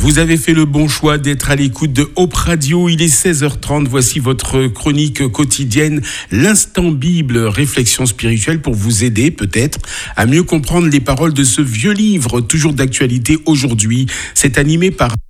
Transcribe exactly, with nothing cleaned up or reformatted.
Vous avez fait le bon choix d'être à l'écoute de Hope Radio. Il est seize heures trente. Voici votre chronique quotidienne, l'Instant Bible, réflexion spirituelle pour vous aider peut-être à mieux comprendre les paroles de ce vieux livre, toujours d'actualité aujourd'hui. C'est animé par